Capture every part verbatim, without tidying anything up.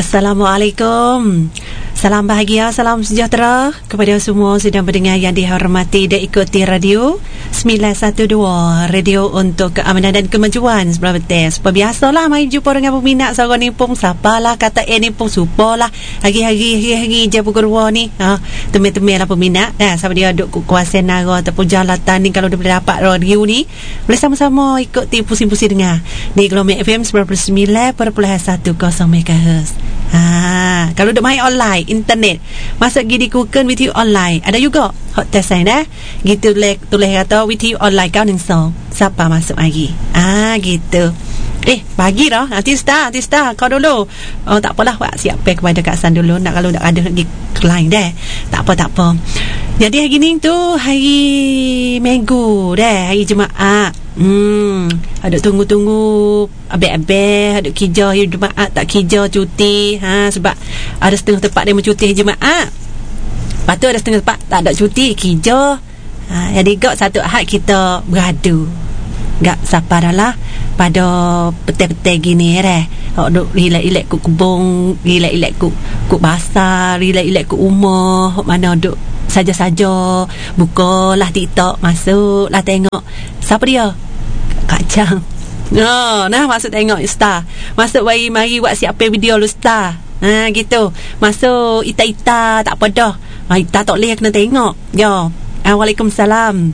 Assalamualaikum. Salam bahagia, salam sejahtera kepada semua sedang mendengar yang dihormati dan ikuti radio sembilan satu dua, radio untuk keamanan dan kemajuan sebelah betul. Seperti biasalah, mai jumpa dengan peminat seorang ni pun siapalah kata eh ni pun supalah hari-hari hari-hari je pukul dua ni. Ha, teman-teman lah peminat. Ha, sama dia duk kuasa nara ataupun jalatan ni, kalau dia boleh dapat radio ni, boleh sama-sama ikuti pusing-pusing dengar di Gelombang F M sembilan puluh sembilan perpuluhan satu megahertz. Ha, kalau duk main online internet, masuk gigi Google V T U online, ada juga hot test sign dah. Gitu tulis tulis kata V T U online kau ning so. Siapa masuk lagi? Ah gitu. Eh, bagi dah. Nanti start, nanti start kau dulu. Oh, tak apalah, buat siap pack kepada Kak San dulu. Nak kalau nak ada lagi lain dah. Tak apa, tak apa. Jadi hari ni tu hari Minggu dah, hari Jumaat. Hmm, ada tunggu-tunggu abek-abek, ada kerja hari Jumaat, tak kerja cuti. Ha, sebab ada setengah tempat dia mencuti hari Jumaat. Lepas tu ada setengah tempat tak ada cuti, kerja. Ha, jadi gak satu Ahad kita beradu. Gak siapa dah lah pada petai-petai gini dah. Hok duk relax-relax ku kebun, relax-relax ku ku basah, relax-relax ku rumah, hok mana duk saja-saja, bukalah TikTok, masuklah tengok. Siapa dia? Kak Chang. Oh, nah masuk tengok Star. Masuk mari mari buat siap video lu Star. Ha gitu. Masuk ita-ita tak apa dah. Ita tak boleh kena tengok. Yo. Waalaikumsalam.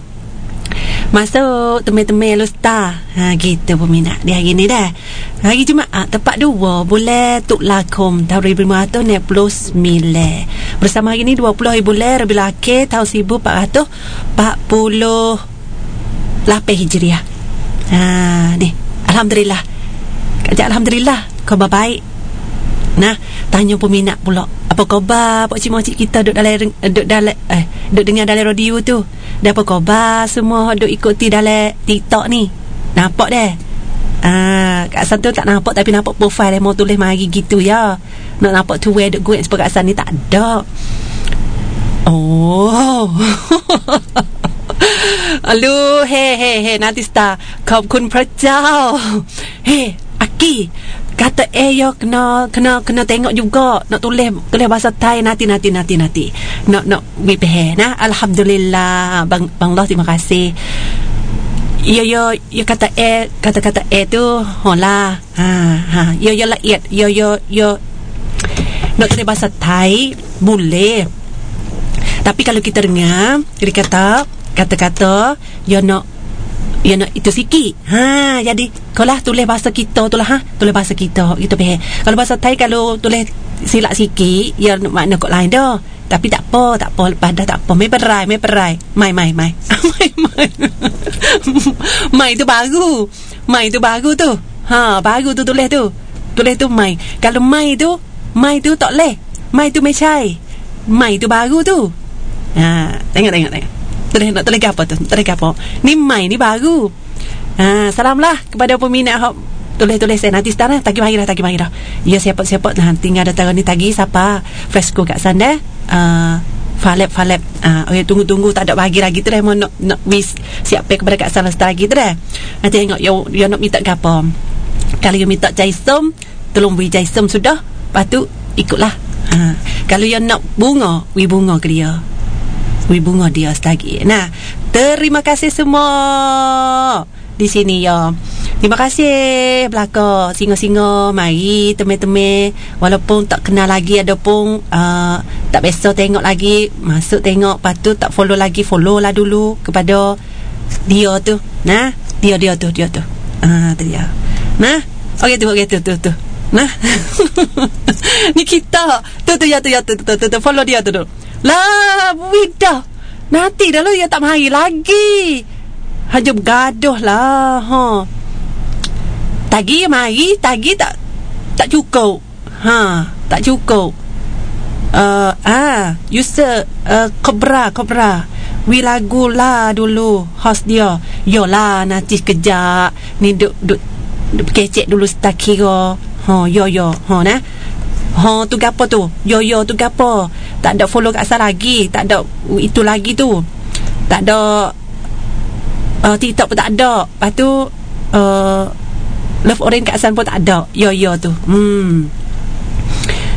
Masuk teman-teman lu Star. Ha gitu peminat di hari ni dah. Hari Jumaat tepat dua bulan Tuk Lakum tahun seribu lima ratus enam puluh sembilan. Bersama hari ni dua puluh bulan Rabiul Akhir tahun seribu empat ratus empat puluh lapan Hijriah. Ha ni, alhamdulillah. Kajak alhamdulillah, khabar baik. Nah, tanya peminat pula, apa khabar pak cik-cik kita duk dalam duk dalam eh duk dengar dalam radio tu? Dah apa khabar semua duk ikuti dalam TikTok ni? Nampak dah? Ah, Kak San tu tak nampak tapi nampak profile dia mau tulis mari gitu ya. Nak nampak tu where duk go sebab Kak San ni tak ada. Oh. Alu, he he he nanti Star. ขอบคุณพระเจ้า Hey, Aki. Kata eh yo kena kena kena tengok juga. Nak tulis tulis bahasa Thai nanti nanti nanti nanti. Nak nak bipeh nah. Alhamdulillah. Bang Bang Allah terima kasih. Yo yo yo kata eh kata-kata eh tu hola. Ha ha. Yo yo laiyat. Yo yo yo nak tulis bahasa Thai boleh. Tapi kalau kita dengar dia kata kata-kata you nak you nak itu sikit. Ha, jadi kalau tulis bahasa kita tu lah, ha, tulis bahasa kita gitu pe. Kalau bahasa Thai kalau tulis silap sikit ya makna kok lain dah. Tapi tak apa, tak apa, lepas dah tak apa. Mai perai, mai perai. Mai mai mai. Mai mai. Mai tu baru. Mai tu baru tu. Ha, baru tu tulis tu. Tulis tu mai. Kalau mai tu, mai tu tak leh. Mai tu mai chai. Mai tu baru tu. Ha, tengok tengok tengok. Tulis nak tulis apa tu? Tulis apa? Ni mai ni baru. Ha, salamlah kepada peminat hok tulis-tulis saya nanti start dah. Tagi mari dah, tagi mari dah. Ya siapa-siapa nah tinggal datang ni tagi siapa? Fresco kat sana. Uh, falep falep. Ah, uh, okay, tunggu-tunggu tak ada bagi lagi tu dah mau nak nak wis siap pack kepada kat sana start lagi tu dah. Nanti tengok yo yo nak minta gapo. Kalau yo minta cai som, tolong beri cai som sudah. Lepas tu ikutlah. Ha, kalau yo nak bunga, wi bunga ke dia. Wi bunga dia lagi. Nah, terima kasih semua di sini ya. Terima kasih belaka singa-singa mari teman-teman walaupun tak kenal lagi ada pun uh, tak biasa tengok lagi masuk tengok patut tak follow lagi follow lah dulu kepada dia tu. Nah, dia dia tu dia tu. Ah, tu dia. Nah, okey tu okey tu tu tu. Nah. Ni kita. Tu tu ya tu ya tu tu tu, tu. Follow dia tu tu. Lah, widah. Nanti dah lu ya tak mari lagi. Hanya bergaduh lah. Ha. Tagi mari, tagi tak tak cukup. Ha, tak cukup. Uh, ah, user uh, Cobra, Cobra. Wi lagu lah dulu host dia. Yolah nanti kejap. Ni duk duk duk kecek dulu start kira. Ha, yo yo. Ha nah. Ha tu gapo tu? Yo yo tu gapo? Tak ada follow kat sana lagi, tak ada itu lagi tu. Tak ada uh, TikTok pun tak ada. Lepas tu uh, Love Orange kat sana pun tak ada. Yo yo tu. Hmm.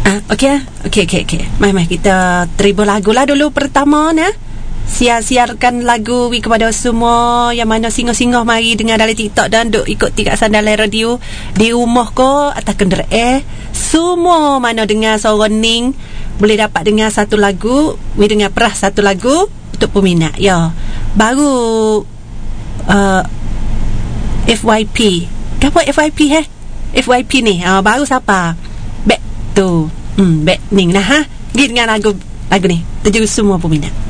Ah, okey ah. Okey okey okey. Mai mai kita terima lagu lah dulu pertama nah. Siar-siarkan lagu wi kepada semua yang mana singgah-singgah mari dengar dalam TikTok dan duk ikut tika sandalan radio di rumah ko atas kenderaan. Semua mana dengar suara Ning boleh dapat dengar satu lagu, wi dengar perah satu lagu untuk peminat. Ya. Baru uh, F Y P. Apa F Y P eh? F Y P ni. Ah uh, baru siapa? Back tu. Hmm, back Ning nah ha. Pergi dengar lagu lagu ni. Tuju semua peminat.